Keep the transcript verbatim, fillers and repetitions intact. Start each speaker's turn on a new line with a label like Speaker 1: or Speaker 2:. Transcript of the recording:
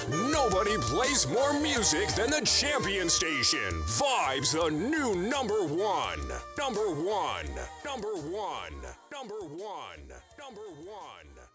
Speaker 1: Nobody plays more music than the Champion Station. Vibes the new number one. Number one. Number one. Number one. Number one.